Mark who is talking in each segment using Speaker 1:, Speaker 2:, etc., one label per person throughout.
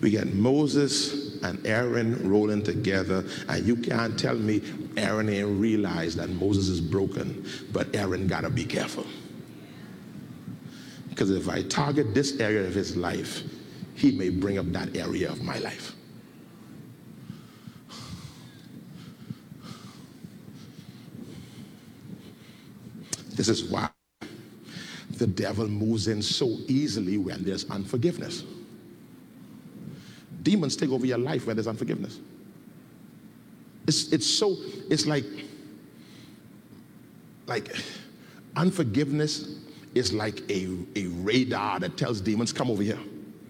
Speaker 1: We get Moses and Aaron rolling together, and you can't tell me Aaron ain't realized that Moses is broken, but Aaron gotta be careful. Because if I target this area of his life, he may bring up that area of my life. This is why the devil moves in so easily when there's unforgiveness. Demons take over your life when there's unforgiveness. It's like unforgiveness is like a radar that tells demons, come over here.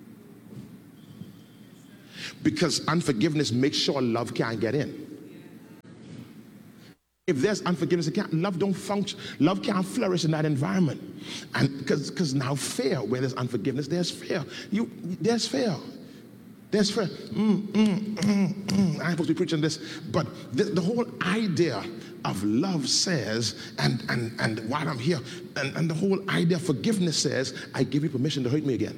Speaker 1: Because unforgiveness makes sure love can't get in. If there's unforgiveness, love don't function. Love can't flourish in that environment. And because now fear, where there's unforgiveness, there's fear. There's fear. There's fear. I'm supposed to be preaching this, but the whole idea of love says, and while I'm here, and the whole idea of forgiveness says, I give you permission to hurt me again.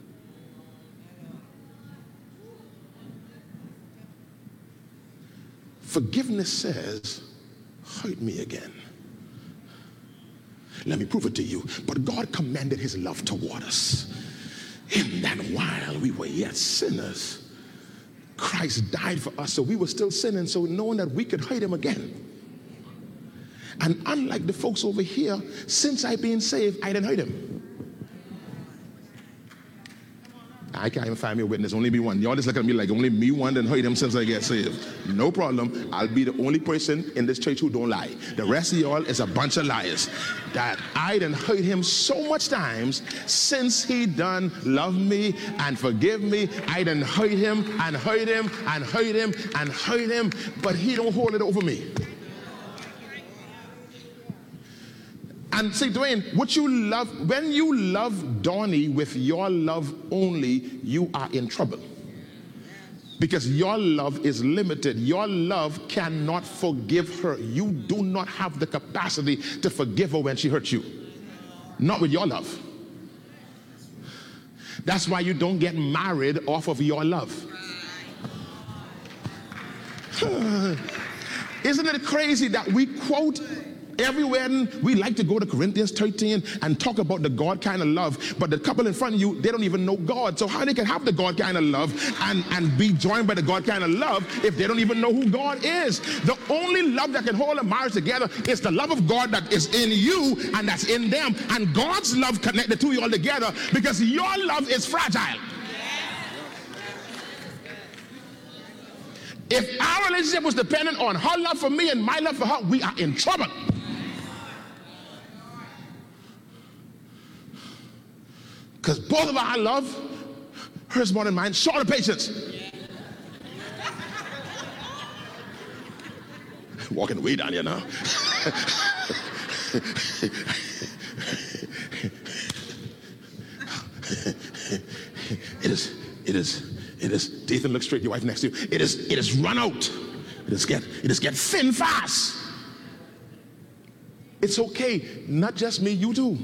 Speaker 1: Forgiveness says, hurt me again. Let me prove it to you. But God commended his love toward us, in that while we were yet sinners, Christ died for us, so we were still sinning, so knowing that we could hurt him again. And unlike the folks over here, since I've been saved, I didn't hurt him. I can't even find me a witness, only me one. Y'all just look at me like only me one didn't hurt him since I get saved. No problem. I'll be the only person in this church who don't lie. The rest of y'all is a bunch of liars. That I done hurt him so much times since he done love me and forgive me. I done hurt him and hurt him and hurt him and hurt him, but he don't hold it over me. And see, Dwayne, when you love Donnie with your love only, you are in trouble. Because your love is limited. Your love cannot forgive her. You do not have the capacity to forgive her when she hurts you. Not with your love. That's why you don't get married off of your love. Isn't it crazy that we quote everywhere? We like to go to Corinthians 13 and talk about the God kind of love, but the couple in front of you, they don't even know God. So how they can have the God kind of love and be joined by the God kind of love if they don't even know who God is? The only love that can hold a marriage together is the love of God that is in you and that's in them, and God's love connect the two of you all together, because your love is fragile. If our relationship was dependent on her love for me and my love for her, we are in trouble. Because both of our love, hers more than mine, short of patience. Walking way down here now. It is, Dathan, look straight, your wife next to you. It is run out. It is get thin fast. It's okay, not just me, you too.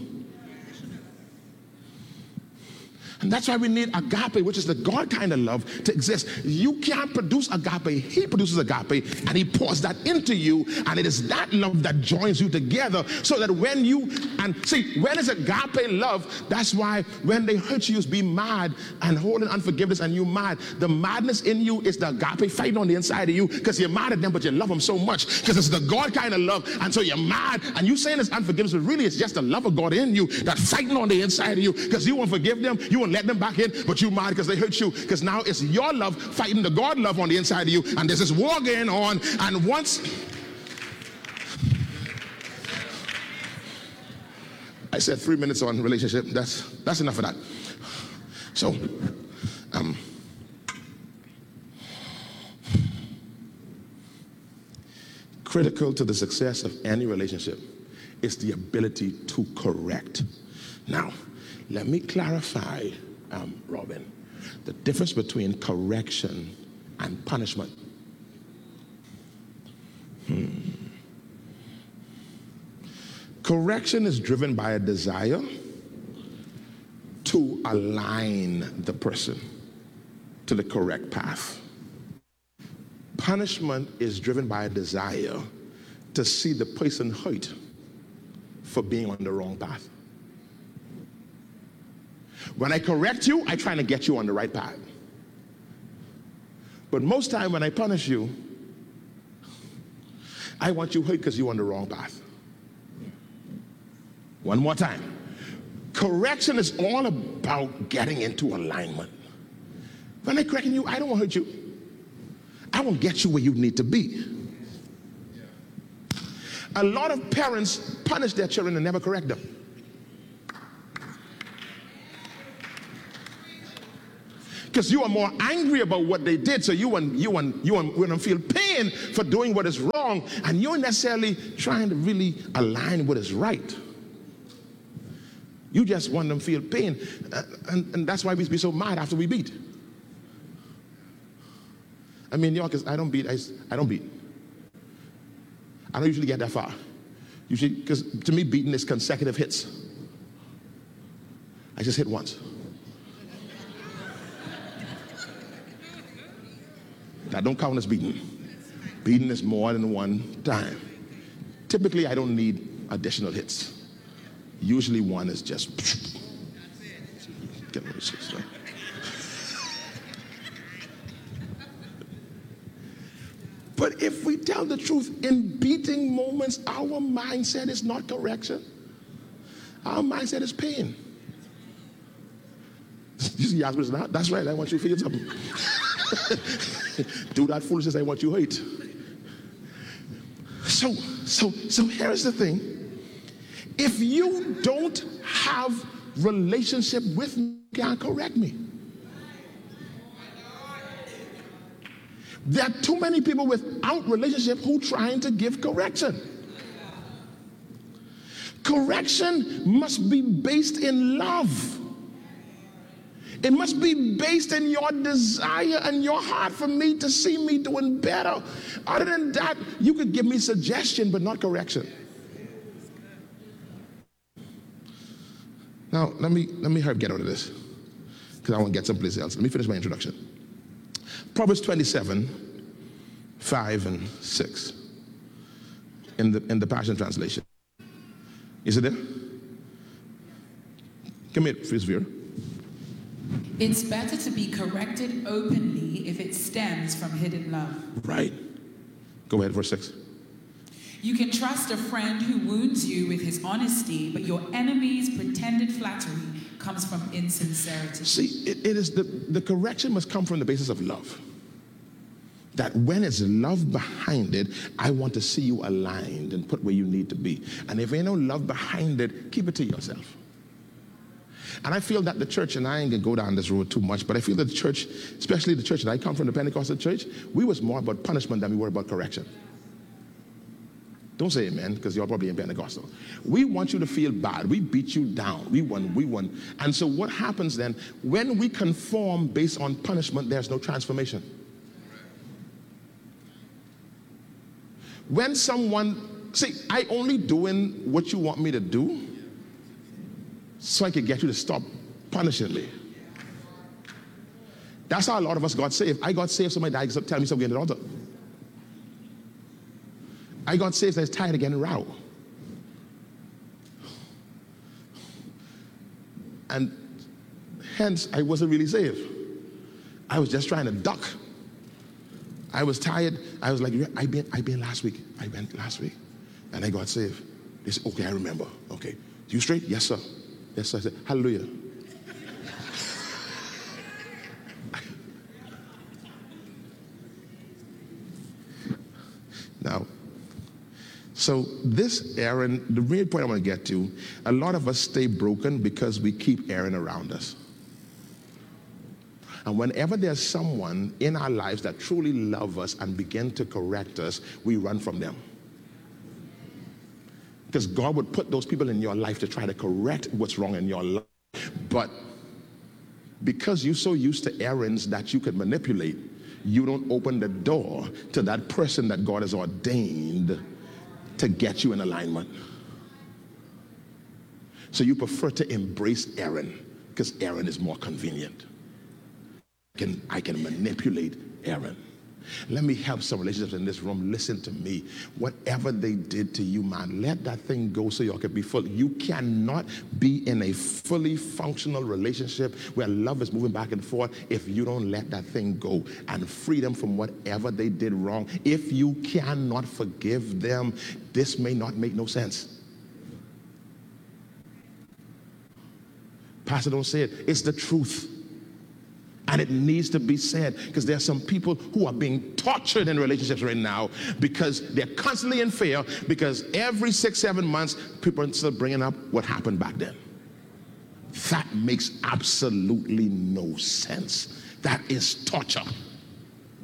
Speaker 1: And that's why we need agape, which is the God kind of love, to exist. You can't produce agape. He produces agape, and he pours that into you, and it is that love that joins you together, so that when it's agape love, that's why when they hurt you, be mad and holding unforgiveness, and you mad. The madness in you is the agape fighting on the inside of you, because you're mad at them, but you love them so much, because it's the God kind of love, and so you're mad, and you saying it's unforgiveness, but really it's just the love of God in you that's fighting on the inside of you, because you won't forgive them, you won't let them back in, but you mad because they hurt you, because now it's your love fighting the God love on the inside of you, and there's this war going on. And once I said 3 minutes on relationship, that's enough of that. So critical to the success of any relationship is the ability to correct. Now let me clarify, Robin, the difference between correction and punishment. Correction is driven by a desire to align the person. to the correct path. Punishment is driven by a desire to see the person hurt for being on the wrong path. When I correct you, I try to get you on the right path. But most time when I punish you, I want you hurt because you're on the wrong path. One more time. Correction is all about getting into alignment. When I'm correcting you, I don't want to hurt you. I want to get you where you need to be. A lot of parents punish their children and never correct them. Because you are more angry about what they did, so you want to feel pain for doing what is wrong, and you're necessarily trying to really align what is right. You just want them to feel pain, and that's why we be so mad after we beat. I mean, because I don't beat. I don't beat. I don't usually get that far. Usually, because to me, beating is consecutive hits. I just hit once. That don't count as beating. Beating is more than one time. Typically, I don't need additional hits. Usually one is just get rid of shit, right? But if we tell the truth, in beating moments, our mindset is not correction. Our mindset is pain. You see, that's right, I want you to feel something. Do that foolishness, I want you to hate. So here's the thing. If you don't have relationship with me, you can't correct me. There are too many people without relationship who trying to give correction. Correction must be based in love. It must be based in your desire and your heart for me to see me doing better. Other than that, you could give me suggestion, but not correction. Now, let me hurry get out of this, because I want to get someplace else. Let me finish my introduction. Proverbs 27, 5 and 6 in the Passion Translation. Is it there? Come here, Fritz Vera.
Speaker 2: It's better to be corrected openly if it stems from hidden love.
Speaker 1: Right. Go ahead, verse 6.
Speaker 2: You can trust a friend who wounds you with his honesty, but your enemy's pretended flattery comes from insincerity.
Speaker 1: See, it is the correction must come from the basis of love. That when it's love behind it, I want to see you aligned and put where you need to be. And if ain't no love behind it, keep it to yourself. And I feel that the church, and I ain't gonna go down this road too much, but I feel that the church, especially the church that I come from, the Pentecostal church, we was more about punishment than we were about correction. Don't say amen, because you're probably in Pentecostal. We want you to feel bad. We beat you down. We won. And so what happens then, when we conform based on punishment, there's no transformation. When someone, see, I only doing what you want me to do so I can get you to stop punishing me. That's how a lot of us got saved. I got saved, somebody died, tell me something at the altar. I got saved, I was tired of getting row. And hence, I wasn't really saved. I was just trying to duck. I was tired. I was like, I been last week. I went last week. And I got saved. They said, okay, I remember. Okay. You straight? Yes, sir. Yes, sir. I said, hallelujah. Now, so this Aaron, the real point I want to get to, a lot of us stay broken because we keep Aaron around us. And whenever there's someone in our lives that truly love us and begin to correct us, we run from them. Because God would put those people in your life to try to correct what's wrong in your life. But because you're so used to errands that you can manipulate, you don't open the door to that person that God has ordained to get you in alignment. So you prefer to embrace Aaron because Aaron is more convenient. I can manipulate Aaron. Let me help some relationships in this room. Listen to me. Whatever they did to you, man, let that thing go so y'all can be full. You cannot be in a fully functional relationship where love is moving back and forth if you don't let that thing go and free them from whatever they did wrong. If you cannot forgive them, this may not make no sense. Pastor, don't say it. It's the truth. And it needs to be said, because there are some people who are being tortured in relationships right now because they're constantly in fear, because every 6-7 months people are still bringing up what happened back then. That makes absolutely no sense. That is torture.